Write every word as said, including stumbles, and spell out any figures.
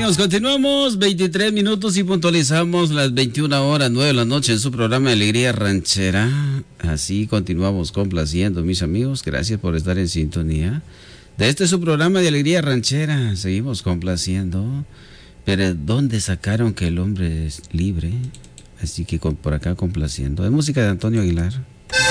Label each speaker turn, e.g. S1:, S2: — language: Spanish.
S1: amigos, continuamos veintitrés minutos y puntualizamos las veintiuna horas, nueve de la noche en su programa de Alegría Ranchera. Así continuamos complaciendo, mis amigos. Gracias por estar en sintonía de este su programa de Alegría Ranchera. Seguimos complaciendo. Pero ¿dónde sacaron que el hombre es libre? Así que por acá complaciendo. Es música de Antonio Aguilar.